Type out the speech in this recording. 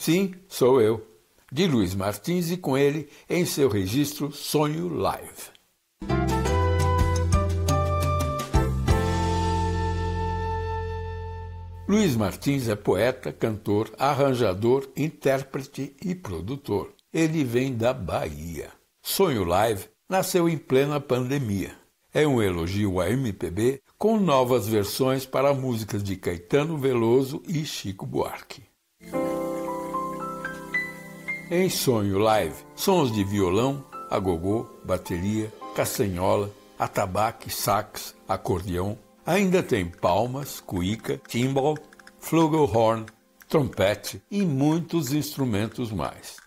Sim, sou eu, de Luiz Martins e com ele em seu registro Sonho Live. Luiz Martins é poeta, cantor, arranjador, intérprete e produtor. Ele vem da Bahia. Sonho Live nasceu em plena pandemia. É um elogio à MPB com novas versões para músicas de Caetano Veloso e Chico Buarque. Em Sonho Live, sons de violão, agogô, bateria, castanhola, atabaque, sax, acordeão. Ainda tem palmas, cuíca, timbal, flugelhorn, trompete e muitos instrumentos mais.